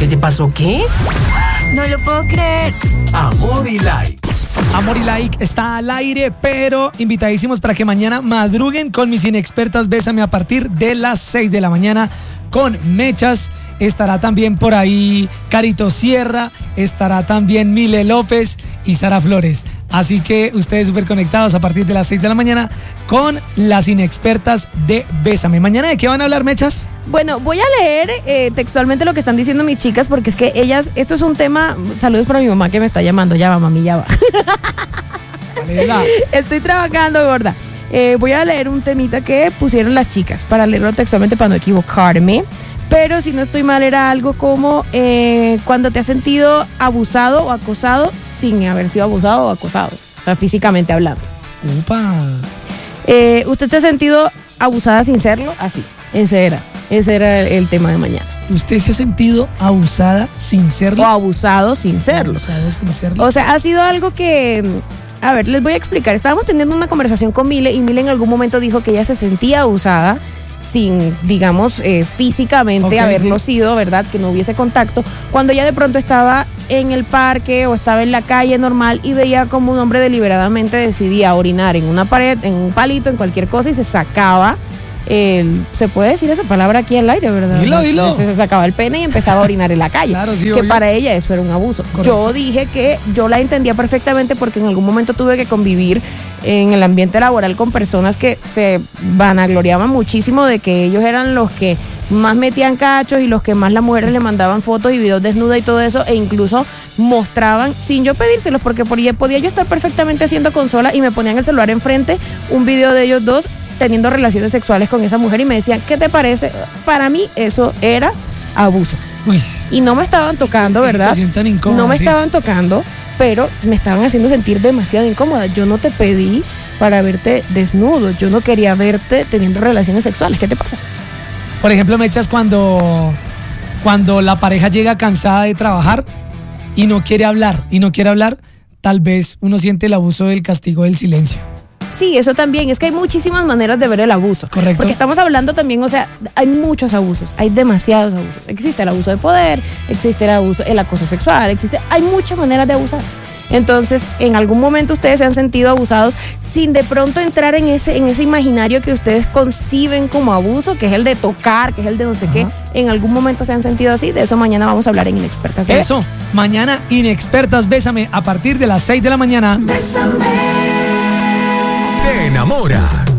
te pasó qué? No lo puedo creer. Amor y Like. Amor y Like está al aire, pero invitadísimos para que mañana madruguen con mis inexpertas Bésame a partir de las 6 de la mañana con Mechas. Estará también por ahí Carito Sierra, estará también Mile López y Sara Flores. Así que ustedes súper conectados a partir de las 6 de la mañana con las inexpertas de Bésame. ¿Mañana de qué van a hablar, Mechas? Bueno, voy a leer textualmente lo que están diciendo mis chicas, porque es que ellas, esto es un tema. Saludos para mi mamá que me está llamando. Ya va, mami, ya va. Estoy trabajando, gorda. Voy a leer un temita que pusieron las chicas para leerlo textualmente para no equivocarme. Pero si no estoy mal, era algo como cuando te has sentido abusado o acosado sin haber sido abusado o acosado, o sea, físicamente hablando. ¡Upa! ¿Usted se ha sentido abusada sin serlo? Así, ese era el tema de mañana. ¿Usted se ha sentido abusada sin serlo? O abusado sin serlo. Abusado sin serlo. O sea, ha sido algo que... A ver, les voy a explicar. Estábamos teniendo una conversación con Mile y Mile en algún momento dijo que ella se sentía abusada sin, digamos, físicamente haberlo sido, ¿verdad? Que no hubiese contacto. Cuando ella de pronto estaba en el parque o estaba en la calle normal y veía como un hombre deliberadamente decidía orinar en una pared, en un palito, en cualquier cosa y se sacaba se puede decir esa palabra aquí al aire, ¿verdad? Dilo. Se sacaba el pene y empezaba a orinar en la calle. Claro, sí, que obvio. para ella eso era un abuso. Correcto. Yo dije que yo la entendía perfectamente porque en algún momento tuve que convivir en el ambiente laboral con personas que se vanagloriaban muchísimo de que ellos eran los que más metían cachos y los que más las mujeres le mandaban fotos y videos desnuda y todo eso, e incluso mostraban sin yo pedírselos, porque podía yo estar perfectamente haciendo consola y me ponían el celular enfrente, un video de ellos dos teniendo relaciones sexuales con esa mujer y me decían, ¿qué te parece? Para mí eso era abuso. Uy. Y no me estaban tocando, ¿verdad? Tan incómoda, No me sí. estaban tocando, pero me estaban haciendo sentir demasiado incómoda. Yo no te pedí para verte desnudo, yo no quería verte teniendo relaciones sexuales. ¿Qué te pasa? Por ejemplo, Mechas, cuando la pareja llega cansada de trabajar y no quiere hablar, tal vez uno siente el abuso del castigo del silencio. Sí, eso también. Es que hay muchísimas maneras de ver el abuso. Correcto. Porque estamos hablando también, o sea, hay muchos abusos, hay demasiados abusos. Existe el abuso de poder, existe el acoso sexual, hay muchas maneras de abusar. Entonces, en algún momento ustedes se han sentido abusados sin de pronto entrar en ese imaginario que ustedes conciben como abuso, que es el de tocar, que es el de no sé qué. En algún momento se han sentido así. De eso mañana vamos a hablar en Inexpertas. Eso, mañana Inexpertas Bésame a partir de las 6 de la mañana. Te enamora.